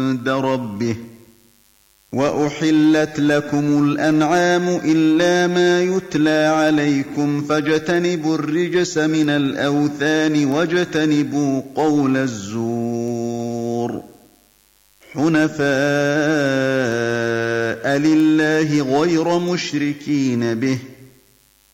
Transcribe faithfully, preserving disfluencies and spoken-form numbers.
عند ربه وأحلت لكم الأنعام إلا ما يتلى عليكم فاجتنبوا الرجس من الأوثان واجتنبوا قول الزور حنفاء لله غير مشركين به